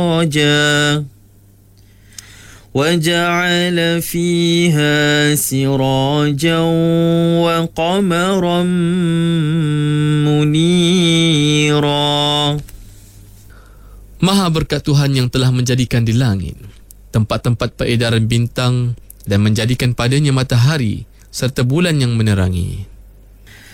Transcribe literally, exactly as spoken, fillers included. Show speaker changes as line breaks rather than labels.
سراجا وجعل فيها سراجا وقمرا منيرا.
Maha berkat Tuhan yang telah menjadikan di langit tempat-tempat peredaran bintang dan menjadikan padanya matahari serta bulan yang menerangi.